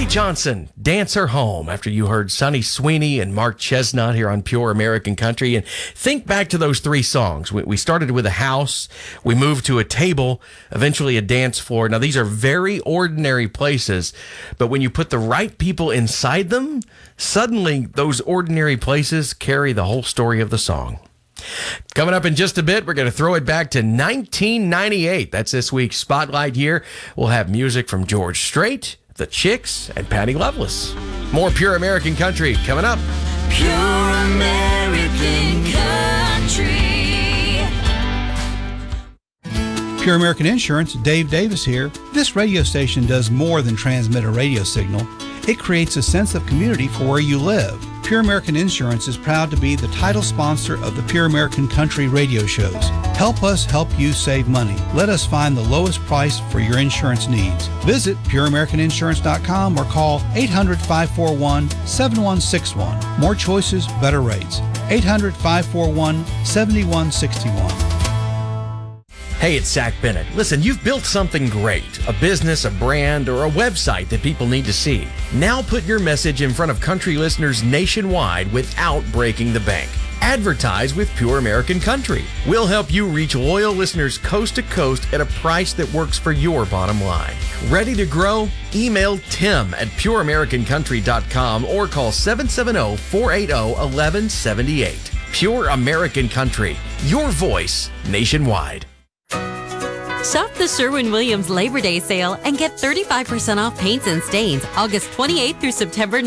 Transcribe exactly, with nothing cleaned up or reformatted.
Louis Johnson, Dance Her Home, after you heard Sonny Sweeney and Mark Chesnutt here on Pure American Country. And think back to those three songs. We, we started with a house, we moved to a table, eventually a dance floor. Now, these are very ordinary places, but when you put the right people inside them, suddenly those ordinary places carry the whole story of the song. Coming up in just a bit, we're going to throw it back to nineteen ninety-eight. That's this week's Spotlight year. We'll have music from George Strait, The Chicks, and Patty Loveless. More Pure American Country coming up. Pure American Country. Pure American Insurance, Dave Davis here. This radio station does more than transmit a radio signal. It creates a sense of community for where you live. Pure American Insurance is proud to be the title sponsor of the Pure American Country radio shows. Help us help you save money. Let us find the lowest price for your insurance needs. Visit pure american insurance dot com or call eight hundred, five four one, seven one six one. More choices, better rates. eight hundred, five four one, seven one six one. Hey, it's Zach Bennett. Listen, you've built something great, a business, a brand, or a website that people need to see. Now put your message in front of country listeners nationwide without breaking the bank. Advertise with Pure American Country. We'll help you reach loyal listeners coast to coast at a price that works for your bottom line. Ready to grow? Email Tim at pure american country dot com or call seven seven zero, four eight zero, one one seven eight. Pure American Country, your voice nationwide. Shop the Sherwin-Williams Labor Day sale and get thirty-five percent off paints and stains August twenty-eighth through September ninth.